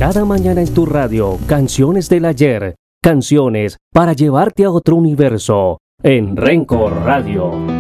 Cada mañana en tu radio, canciones del ayer, canciones para llevarte a otro universo, en Rencor Radio.